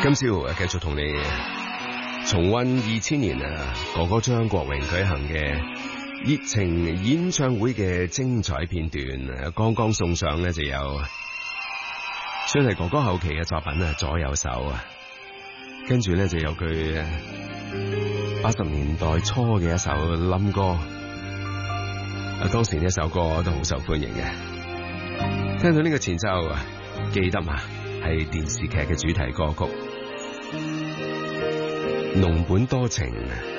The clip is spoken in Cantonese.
今朝繼續同你重溫2000年哥哥張國榮舉行嘅熱情演唱會嘅精彩片段。剛剛送上呢，就有算係哥哥後期嘅作品左右手跟住呢，就有佢80年代初嘅一首冧歌，當時呢首歌都好受歡迎嘅。聽到呢個前奏記得嘛，係電視劇嘅主題歌曲《儂本多情》。